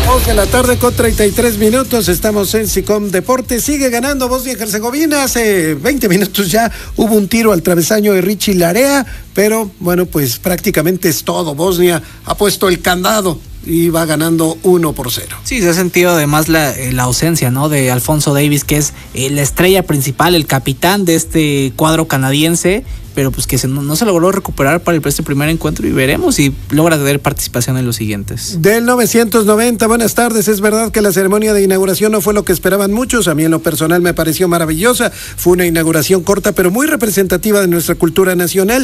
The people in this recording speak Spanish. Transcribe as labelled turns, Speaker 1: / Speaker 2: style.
Speaker 1: 2 de la tarde con 33 minutos, estamos en SICOM Deportes. Sigue ganando Bosnia y Herzegovina. Hace 20 minutos ya hubo un tiro al travesaño de Richie Larea, pero bueno, pues prácticamente es todo. Bosnia ha puesto el candado y va ganando 1-0.
Speaker 2: Sí, se ha sentido además la ausencia, ¿no?, de Alfonso Davies, que es la estrella principal, el capitán de este cuadro canadiense, pero pues que no se logró recuperar para este primer encuentro, y veremos si logra tener participación en los siguientes.
Speaker 1: Del 990, buenas tardes. Es verdad que la ceremonia de inauguración no fue lo que esperaban muchos. A mí en lo personal me pareció maravillosa. Fue una inauguración corta pero muy representativa de nuestra cultura nacional.